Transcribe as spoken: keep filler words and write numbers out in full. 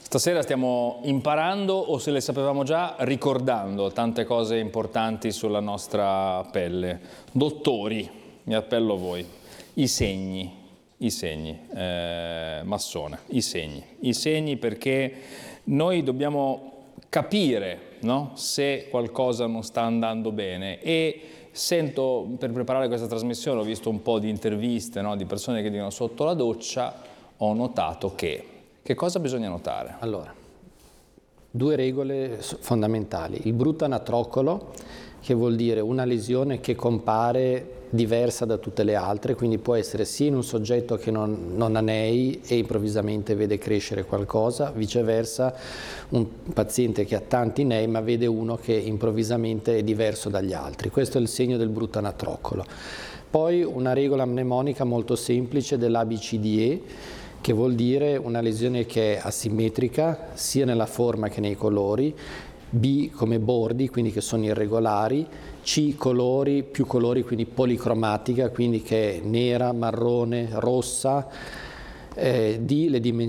Stasera stiamo imparando, o se le sapevamo già, ricordando tante cose importanti sulla nostra pelle. Dottori, mi appello a voi, i segni, i segni, eh, massone, i segni, i segni perché noi dobbiamo capire, no? Se qualcosa non sta andando bene. E sento, per preparare questa trasmissione, ho visto un po' di interviste, no? Di persone che dicono sotto la doccia, ho notato che... Che cosa bisogna notare? Allora, due regole fondamentali. Il brutto anatroccolo, che vuol dire una lesione che compare diversa da tutte le altre, quindi può essere sia in un soggetto che non, non ha nei e improvvisamente vede crescere qualcosa, viceversa un paziente che ha tanti nei ma vede uno che improvvisamente è diverso dagli altri. Questo è il segno del brutto anatroccolo. Poi una regola mnemonica molto semplice dell'A B C D E, che vuol dire una lesione che è asimmetrica sia nella forma che nei colori, B come bordi, quindi che sono irregolari, C colori, più colori, quindi policromatica, quindi che è nera, marrone, rossa, eh, D le dimensioni